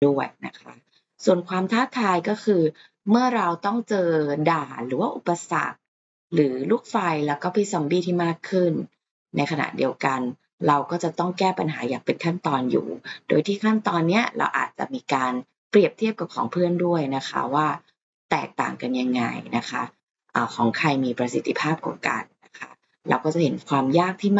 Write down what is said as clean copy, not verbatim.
ด้วยนะคะส่วนความท้าทายก็คือเมื่อเราต้องเจอด่านหรือว่าอุปสรรคหรือลูกไฟแล้วก็พิษซอมบี้ที่มากขึ้นในขณะเดียวกันเราก็จะต้องแก้ปัญหาอย่างเป็นขั้นตอนอยู่โดยที่ขั้นตอนเนี้ยเราอาจจะมีการเปรียบเทียบกับของเพื่อนด้วยนะคะว่าแตกต่างกันยังไงนะคะของใครมีประสิทธิภาพกว่ากันนะคะเราก็จะเห็นความยากที่